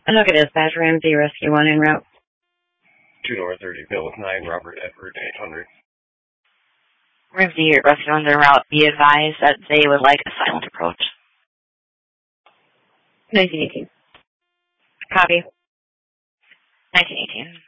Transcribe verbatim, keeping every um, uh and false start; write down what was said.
Look at dispatch, Ramsey Rescue one en route. two North thirty, Bill with nine, Robert Edward, eight hundred. Ramsey Rescue one's en route. Be advised that they would like a silent approach. nineteen eighteen. Copy. nineteen eighteen.